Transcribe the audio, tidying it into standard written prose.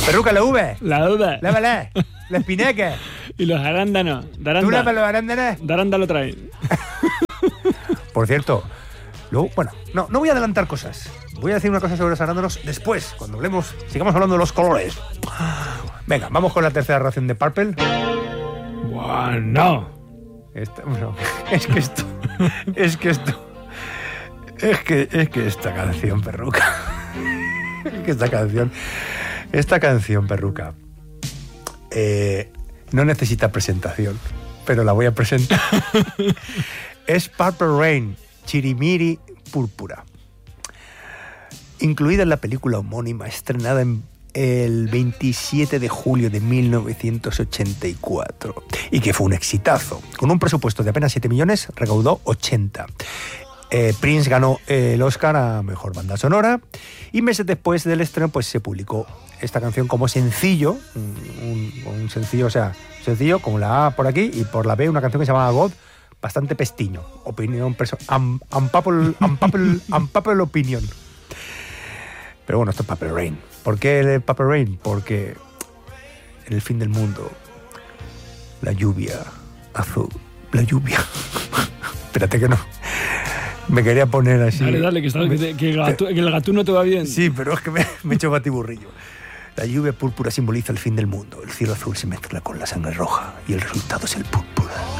Perruca, la V. La uva. Lávale. La espinaca. Y los arándanos. ¿Tú lavas los arándanos? De arándano trae. Por cierto, luego, bueno, no voy a adelantar cosas. Voy a decir una cosa sobre los arándanos después, cuando sigamos hablando de los colores. Venga, vamos con la tercera ración de Purple. Bueno. Es que esta canción, perruca. Esta canción, perruca, no necesita presentación, pero la voy a presentar. Es Purple Rain, Chirimiri Púrpura, incluida en la película homónima estrenada el 27 de julio de 1984 y que fue un exitazo. Con un presupuesto de apenas 7 millones, recaudó 80. Prince ganó el Oscar a Mejor Banda Sonora y meses después del estreno pues se publicó esta canción como sencillo, un sencillo, o sea, sencillo como la A por aquí y por la B una canción que se llamaba God, bastante pestiño, opinión unpopular opinion. Pero bueno, esto es Purple Rain. ¿Por qué el Purple Rain? Porque en el fin del mundo la lluvia azul, la lluvia. Espérate que no. Me quería poner así. Dale, que el gatuno te va bien. Sí, pero es que me he hecho batiburrillo. La lluvia púrpura simboliza el fin del mundo. El cielo azul se mezcla con la sangre roja y el resultado es el púrpura.